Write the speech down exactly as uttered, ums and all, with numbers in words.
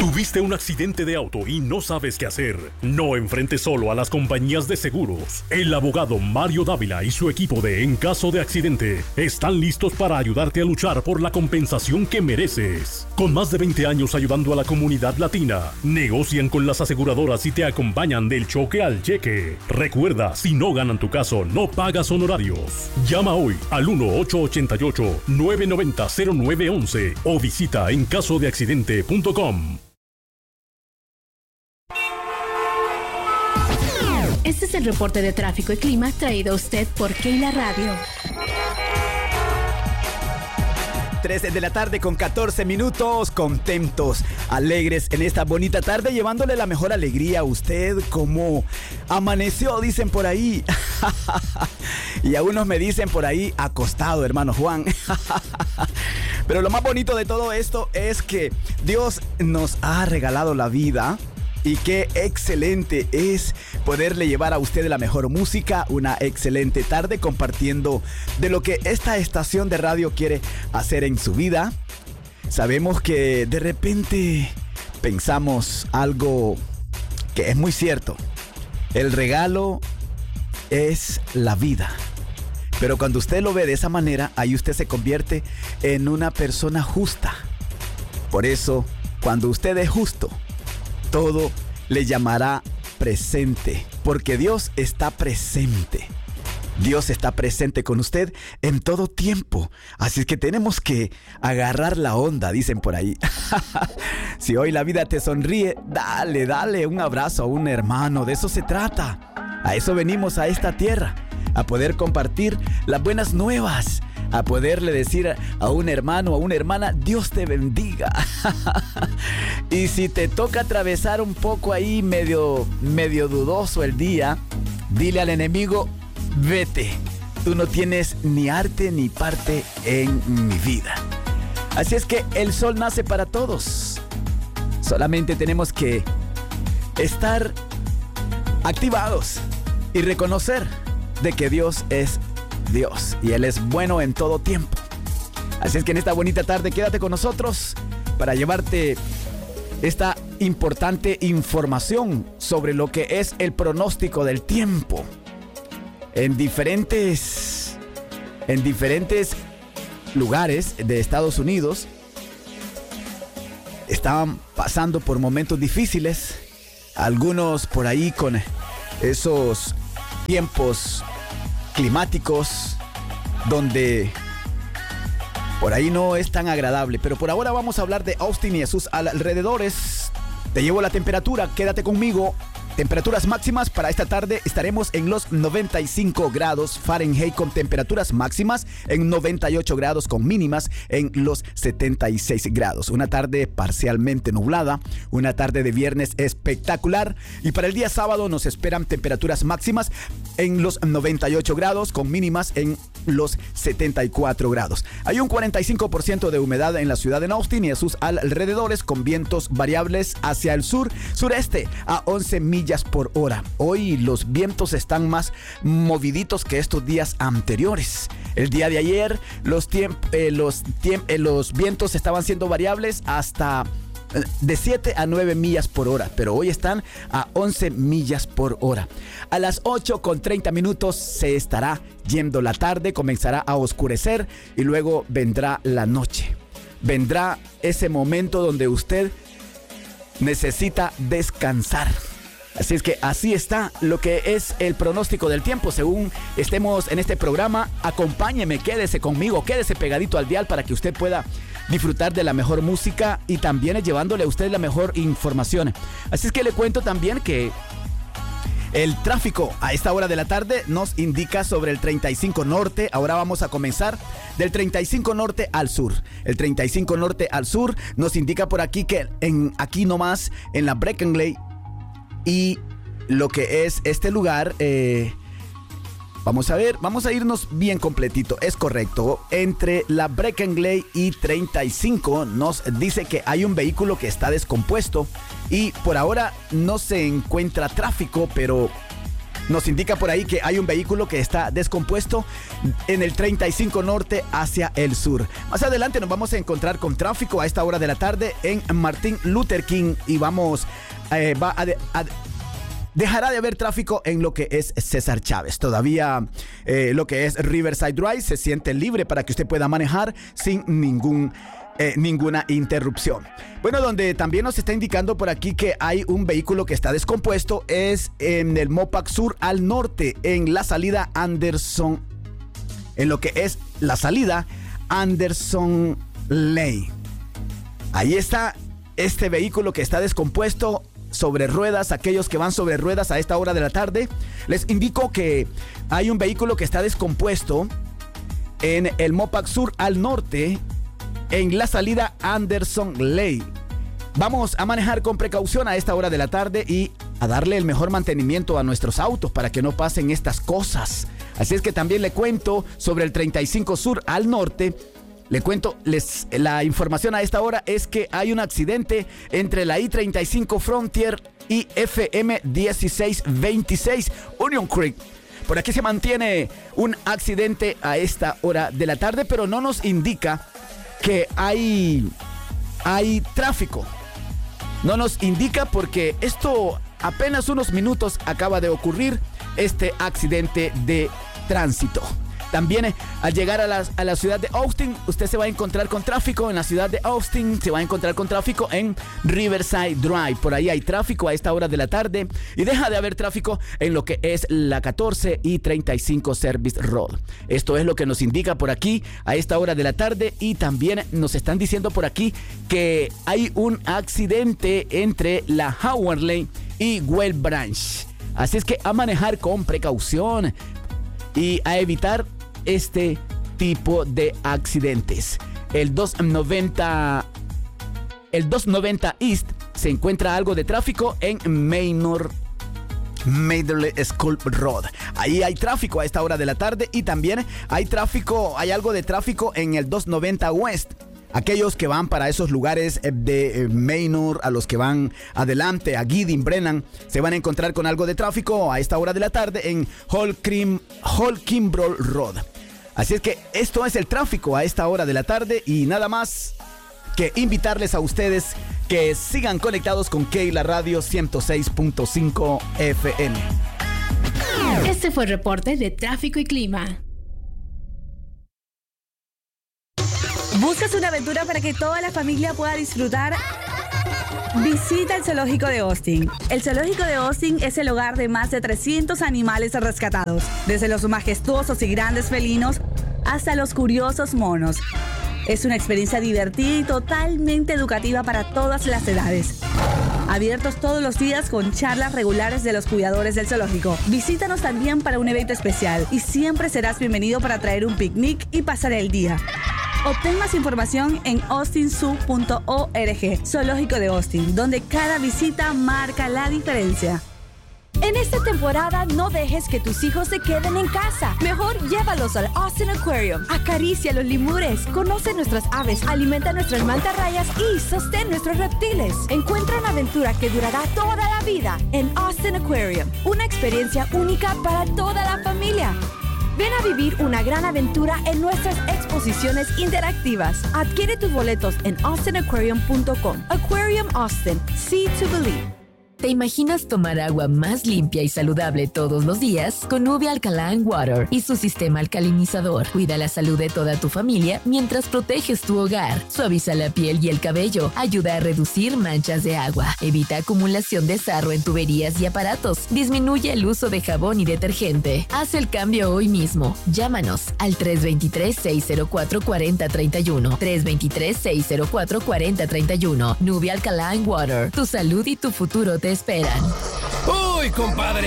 ¿Tuviste un accidente de auto y no sabes qué hacer? No enfrentes solo a las compañías de seguros. El abogado Mario Dávila y su equipo de En Caso de Accidente están listos para ayudarte a luchar por la compensación que mereces. Con más de veinte años ayudando a la comunidad latina, negocian con las aseguradoras y te acompañan del choque al cheque. Recuerda, si no ganan tu caso, no pagas honorarios. Llama hoy al uno ocho ocho ocho, nueve nueve cero, cero nueve uno uno o visita en caso de accidente punto com. Este es el reporte de tráfico y clima traído a usted por Keila Radio. tres de la tarde con catorce minutos, contentos, alegres en esta bonita tarde, llevándole la mejor alegría a usted. Como amaneció, dicen por ahí. Y a unos me dicen por ahí, acostado, hermano Juan. Pero lo más bonito de todo esto es que Dios nos ha regalado la vida. Y qué excelente es poderle llevar a usted la mejor música, una excelente tarde compartiendo de lo que esta estación de radio quiere hacer en su vida. Sabemos que de repente pensamos algo que es muy cierto. El regalo es la vida. Pero cuando usted lo ve de esa manera, ahí usted se convierte en una persona justa. Por eso, cuando usted es justo, todo le llamará presente, porque Dios está presente. Dios está presente con usted en todo tiempo. Así es que tenemos que agarrar la onda, dicen por ahí. Si hoy la vida te sonríe, dale, dale un abrazo a un hermano. De eso se trata. A eso venimos a esta tierra, a poder compartir las buenas nuevas, a poderle decir a un hermano, a una hermana, Dios te bendiga. Y si te toca atravesar un poco ahí medio, medio dudoso el día, dile al enemigo, vete, tú no tienes ni arte ni parte en mi vida. Así es que el sol nace para todos. Solamente tenemos que estar activados y reconocer de que Dios es Dios y Él es bueno en todo tiempo. Así es que en esta bonita tarde quédate con nosotros para llevarte esta importante información sobre lo que es el pronóstico del tiempo. En diferentes, en diferentes lugares de Estados Unidos estaban pasando por momentos difíciles. Algunos por ahí con esos tiempos climáticos donde por ahí no es tan agradable. Pero por ahora vamos a hablar de Austin y a sus alrededores. Te llevo la temperatura, quédate conmigo. Temperaturas máximas para esta tarde estaremos en los noventa y cinco grados Fahrenheit con temperaturas máximas en noventa y ocho grados con mínimas en los setenta y seis grados. Una tarde parcialmente nublada, una tarde de viernes espectacular y para el día sábado nos esperan temperaturas máximas en los noventa y ocho grados con mínimas en los setenta y cuatro grados. Hay un cuarenta y cinco por ciento de humedad en la ciudad de Austin y a sus alrededores con vientos variables hacia el sur, sureste a once millas por hora. Hoy los vientos están más moviditos que estos días anteriores. El día de ayer los, tiemp- eh, los, tiemp- eh, los vientos estaban siendo variables hasta eh, de siete a nueve millas por hora, pero hoy están a once millas por hora. A las ocho con treinta minutos se estará yendo la tarde, comenzará a oscurecer y luego vendrá la noche. Vendrá ese momento donde usted necesita descansar. Así es que así está lo que es el pronóstico del tiempo. Según estemos en este programa, acompáñeme, quédese conmigo, quédese pegadito al dial para que usted pueda disfrutar de la mejor música y también llevándole a usted la mejor información. Así es que le cuento también que el tráfico a esta hora de la tarde nos indica sobre el treinta y cinco norte. Ahora vamos a comenzar del treinta y cinco norte al sur. El treinta y cinco norte al sur nos indica por aquí que en aquí nomás en la Breckenridge y lo que es este lugar, eh, vamos a ver, vamos a irnos bien completito, es correcto. Entre la Breckenridge y treinta y cinco nos dice que hay un vehículo que está descompuesto y por ahora no se encuentra tráfico, pero nos indica por ahí que hay un vehículo que está descompuesto en el treinta y cinco norte hacia el sur. Más adelante nos vamos a encontrar con tráfico a esta hora de la tarde en Martin Luther King y vamos eh, va a, de, a dejará de haber tráfico en lo que es César Chávez. Todavía eh, lo que es Riverside Drive se siente libre para que usted pueda manejar sin ningún Eh, ninguna interrupción. Bueno, donde también nos está indicando por aquí que hay un vehículo que está descompuesto es en el Mopac Sur al norte, en la salida Anderson, en lo que es la salida Anderson Lane. Ahí está este vehículo que está descompuesto sobre ruedas. Aquellos que van sobre ruedas a esta hora de la tarde, les indico que hay un vehículo que está descompuesto en el Mopac Sur al norte, en la salida Anderson Lane. Vamos a manejar con precaución a esta hora de la tarde y a darle el mejor mantenimiento a nuestros autos para que no pasen estas cosas. Así es que también le cuento sobre el treinta y cinco Sur al norte. Le cuento, les, la información a esta hora es que hay un accidente entre la I treinta y cinco Frontier y F M dieciséis veintiséis Union Creek. Por aquí se mantiene un accidente a esta hora de la tarde, pero no nos indica que hay, hay tráfico. No nos indica porque esto apenas unos minutos acaba de ocurrir, este accidente de tránsito. También al llegar a la, a la ciudad de Austin, usted se va a encontrar con tráfico en la ciudad de Austin, se va a encontrar con tráfico en Riverside Drive. Por ahí hay tráfico a esta hora de la tarde y deja de haber tráfico en lo que es la catorce y treinta y cinco Service Road. Esto es lo que nos indica por aquí a esta hora de la tarde y también nos están diciendo por aquí que hay un accidente entre la Howard Lane y Well Branch. Así es que a manejar con precaución y a evitar este tipo de accidentes. El doscientos noventa el doscientos noventa East se encuentra algo de tráfico en Manor Maderle School Road. Ahí hay tráfico a esta hora de la tarde y también hay tráfico, hay algo de tráfico en el doscientos noventa West. Aquellos que van para esos lugares de Manor, a los que van adelante, a Gideon, Brennan, se van a encontrar con algo de tráfico a esta hora de la tarde en Hall Kimbrough Road. Así es que esto es el tráfico a esta hora de la tarde y nada más que invitarles a ustedes que sigan conectados con Keila Radio ciento seis punto cinco F M. Este fue el reporte de tráfico y clima. ¿Buscas una aventura para que toda la familia pueda disfrutar? Visita el Zoológico de Austin. El Zoológico de Austin es el hogar de más de trescientos animales rescatados, desde los majestuosos y grandes felinos hasta los curiosos monos. Es una experiencia divertida y totalmente educativa para todas las edades. Abiertos todos los días con charlas regulares de los cuidadores del zoológico. Visítanos también para un evento especial y siempre serás bienvenido para traer un picnic y pasar el día. Obtén más información en austin zoo punto org. Zoológico de Austin, donde cada visita marca la diferencia. En esta temporada no dejes que tus hijos se queden en casa. Mejor llévalos al Austin Aquarium. Acaricia los lemures, conoce nuestras aves, alimenta nuestras mantarrayas y sostén nuestros reptiles. Encuentra una aventura que durará toda la vida en Austin Aquarium. Una experiencia única para toda la familia. Ven a vivir una gran aventura en nuestras exposiciones interactivas. Adquiere tus boletos en austin aquarium punto com. Aquarium Austin. See to believe. ¿Te imaginas tomar agua más limpia y saludable todos los días? Con Nubia Alkaline Water y su sistema alcalinizador. Cuida la salud de toda tu familia mientras proteges tu hogar. Suaviza la piel y el cabello. Ayuda a reducir manchas de agua. Evita acumulación de sarro en tuberías y aparatos. Disminuye el uso de jabón y detergente. Haz el cambio hoy mismo. Llámanos al tres dos tres, seis cero cuatro, cuatro cero tres uno. tres dos tres, seis cero cuatro, cuatro cero tres uno. Nubia Alkaline Water. Tu salud y tu futuro te esperan. ¡Uy, compadre!